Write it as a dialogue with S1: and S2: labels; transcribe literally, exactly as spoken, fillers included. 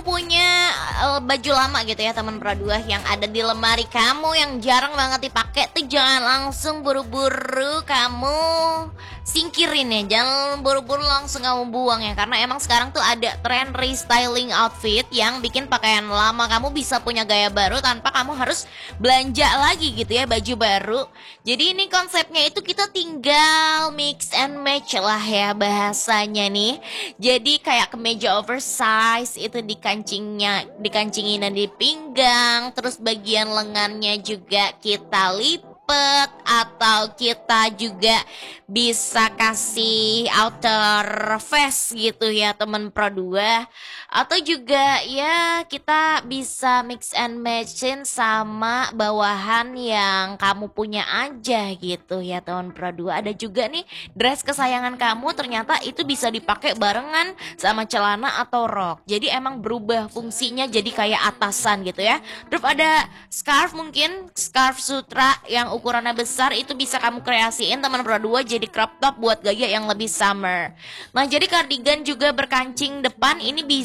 S1: punya uh, baju lama gitu ya teman Pro dua yang ada di lemari kamu yang jarang banget dipakai tuh jangan langsung buru-buru kamu singkirin ya, jangan buru-buru langsung kamu buang ya, karena emang sekarang tuh ada tren restyling outfit yang bikin pakaian lama kamu bisa punya gaya baru tanpa kamu harus belanja lagi gitu ya baju baru. Jadi ini konsepnya itu kita tinggal mix and match lah ya bahasanya nih. Jadi kayak kemeja oversize itu di kancingnya, dikancingin dan di pinggang, terus bagian lengannya juga kita lipet atau kita juga bisa kasih outer vest gitu ya temen Pro dua, atau juga ya kita bisa mix and matchin sama bawahan yang kamu punya aja gitu ya teman Pro dua. Ada juga nih dress kesayangan kamu ternyata itu bisa dipakai barengan sama celana atau rok, jadi emang berubah fungsinya jadi kayak atasan gitu ya. Terus ada scarf, mungkin scarf sutra yang ukurannya besar itu bisa kamu kreasiin teman Pro dua jadi crop top buat gaya yang lebih summer. Nah jadi cardigan juga berkancing depan ini bisa